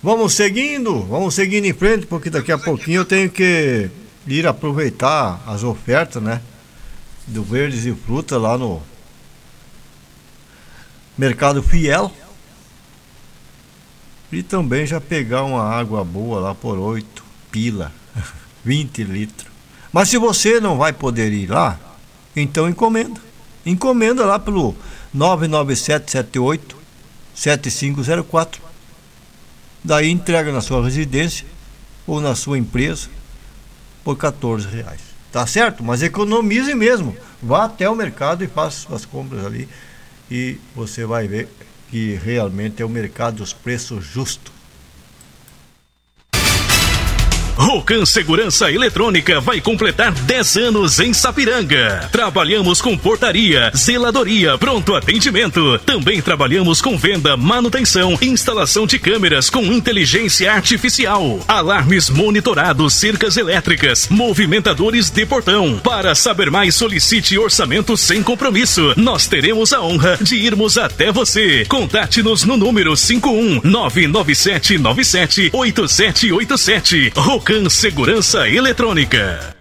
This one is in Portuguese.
Vamos seguindo em frente, porque daqui a pouquinho eu tenho que ir aproveitar as ofertas, né? Do Verdes e Fruta lá no Mercado Fiel. E também já pegar uma água boa lá por 8 pila, 20 litros. Mas se você não vai poder ir lá, então encomenda. Encomenda lá pelo 99778-7504. Daí entrega na sua residência ou na sua empresa por R$14. Tá certo? Mas economize mesmo. Vá até o mercado e faça suas compras ali. E você vai ver que realmente é o mercado dos preços justos. Rocan Segurança Eletrônica vai completar 10 anos em Sapiranga. Trabalhamos com portaria, zeladoria, pronto atendimento. Também trabalhamos com venda, manutenção, instalação de câmeras com inteligência artificial, alarmes monitorados, cercas elétricas, movimentadores de portão. Para saber mais, solicite orçamento sem compromisso. Nós teremos a honra de irmos até você. Contate-nos no número 51997978787. Rocan Segurança Eletrônica.